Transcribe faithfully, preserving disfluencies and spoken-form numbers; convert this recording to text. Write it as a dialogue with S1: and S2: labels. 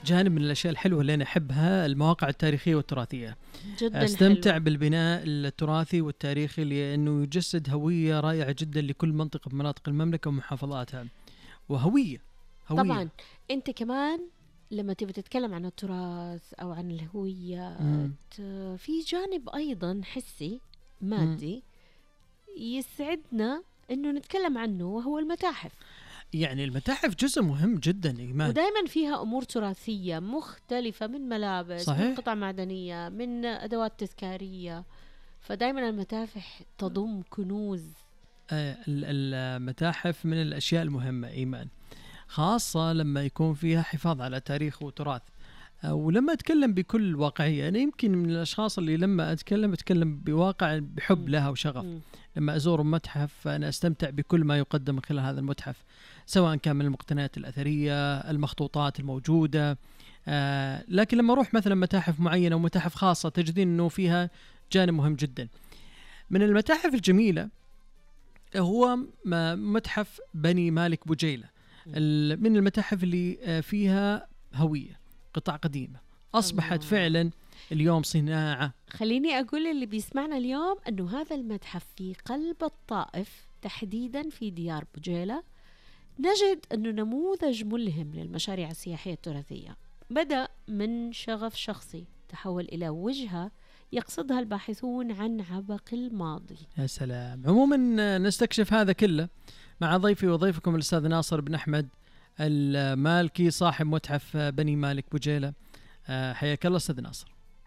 S1: جانب من الأشياء الحلوة اللي أنا أحبها المواقع التاريخية والتراثية.
S2: جدا
S1: أستمتع
S2: حلوة.
S1: بالبناء التراثي والتاريخي لأنه يجسد هوية رائعة جدا لكل منطقة من مناطق المملكة ومحافظاتها، وهوية هوية.
S2: طبعا أنت كمان لما تبي تتكلم عن التراث أو عن الهوية ت- في جانب أيضا حسي مادي يسعدنا إنه نتكلم عنه، وهو المتاحف.
S1: يعني المتاحف جزء مهم جدا إيمان.
S2: ودائما فيها أمور تراثية مختلفة، من ملابس،
S1: صحيح.
S2: من قطع معدنية، من أدوات تذكارية. فدائما المتاحف تضم كنوز.
S1: آه، ال- المتاحف من الأشياء المهمة إيمان، خاصة لما يكون فيها حفاظ على تاريخ وتراث. آه، ولما أتكلم بكل واقعية، أنا يمكن من الأشخاص اللي لما أتكلم أتكلم بواقع بحب
S2: م.
S1: لها وشغف.
S2: م.
S1: لما أزور متحف أنا أستمتع بكل ما يقدم من خلال هذا المتحف، سواء كان من المقتنيات الأثرية، المخطوطات الموجودة. آه، لكن لما أروح مثلا متاحف معينة ومتاحف خاصة تجدين أنه فيها جانب مهم جدا. من المتاحف الجميلة هو م- متحف بني مالك بوجيلة، ال- من المتاحف اللي آه، فيها هوية، قطع قديمة أصبحت
S2: الله.
S1: فعلا اليوم صناعة.
S2: خليني أقول اللي بيسمعنا اليوم أنه هذا المتحف في قلب الطائف، تحديدا في ديار بوجيلة. نجد أنه نموذج ملهم للمشاريع السياحية التراثية، بدأ من شغف شخصي تحول إلى وجهة يقصدها الباحثون عن عبق الماضي.
S1: يا سلام. عموما آه، نستكشف هذا كله مع ضيفي وضيفكم الأستاذ ناصر بن أحمد المالكي، صاحب متحف آه، بني مالك بوجيلة. آه، حياك الله أستاذ ناصر.